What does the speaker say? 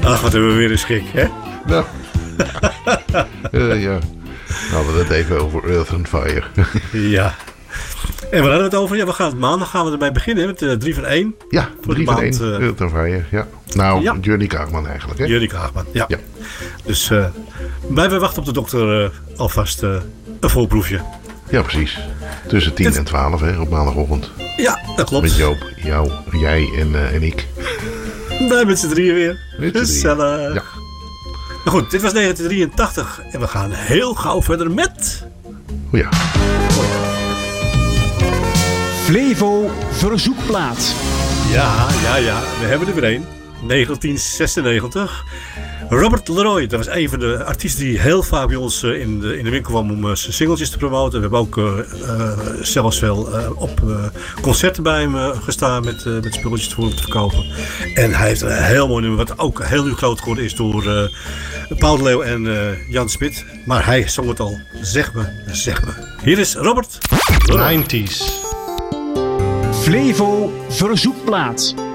Ach, wat hebben we weer een schik, hè? Nou. Ja. Nou, we hadden het even over Earth and Fire. Ja. En waar hadden we het over? Ja, maandag gaan we erbij beginnen met 3 voor 1. Ja, 3 voor 1. Earth and Fire, ja. Nou, ja. Johnny Kaagman eigenlijk, hè? Johnny Kaagman, ja. Dus wij wachten op de dokter alvast een voorproefje. Ja, precies. Tussen 10 en 12, hè, op maandagochtend. Ja, dat klopt. Met Joop, jou, jij en ik. Wij met z'n drieën weer. Gezellig. Ja. Maar goed, dit was 1983 en we gaan heel gauw verder met... O ja. Flevo verzoekplaat. Ja, we hebben er weer een. 1996. Robert Leroy, dat was een van de artiesten die heel vaak bij ons in de winkel kwam om zijn singeltjes te promoten. We hebben ook zelfs wel op concerten bij hem gestaan met spulletjes voor hem te verkopen. En hij heeft een heel mooi nummer, wat ook heel nu groot geworden is door Paul de Leeuw en Jan Smit. Maar hij zong het al. Zeg me. Hier is Robert Leroy. 90's. Flevo verzoekplaat.